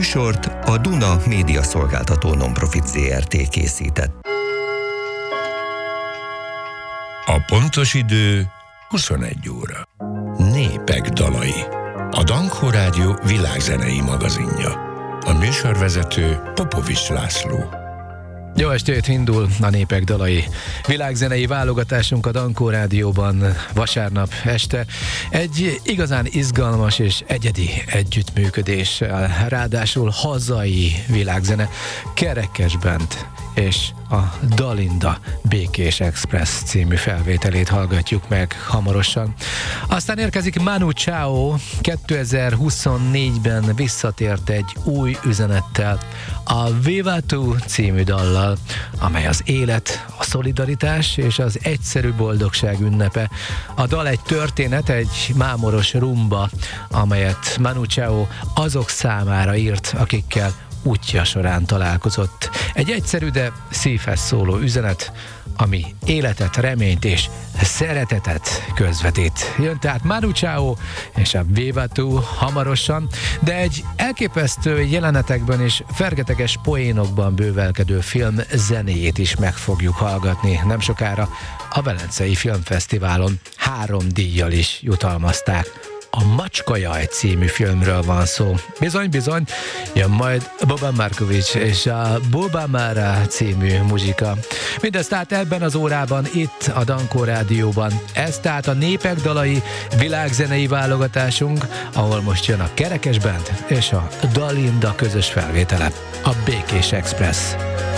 műsort a Duna Média Szolgáltató Nonprofit Zrt. Készített. A pontos idő 21 óra. Népek dalai. A Dankó Rádió világzenei magazinja. A műsorvezető Popovics László. Jó estét, indul a Népek dalai világzenei válogatásunk a Dankó Rádióban vasárnap este. Egy igazán izgalmas és egyedi együttműködéssel, ráadásul hazai világzene, Kerekesbent és a Dalinda Békés Express című felvételét hallgatjuk meg hamarosan. Aztán érkezik Manu Chao, 2024-ben visszatért egy új üzenettel, a Viva Tu című dallal, amely az élet, a szolidaritás és az egyszerű boldogság ünnepe. A dal egy történet, egy mámoros rumba, amelyet Manu Chao azok számára írt, akikkel útja során találkozott. Egy egyszerű, de szívhez szóló üzenet, ami életet, reményt és szeretetet közvetít. Jön tehát Manu Chao és a Viva Tu hamarosan, de egy elképesztő jelenetekben és fergeteges poénokban bővelkedő film zenéjét is meg fogjuk hallgatni. Nem sokára a Velencei Filmfesztiválon 3 díjjal is jutalmazták. A Macskajaj című filmről van szó. Bizony, jön majd Boban Markovics és a Bobamara című muzsika. Mindez tehát ebben az órában itt a Dankó Rádióban. Ez tehát a Népek dalai világzenei válogatásunk, ahol most jön a Kerekesbent és a Dalinda közös felvétele, a Békés Express.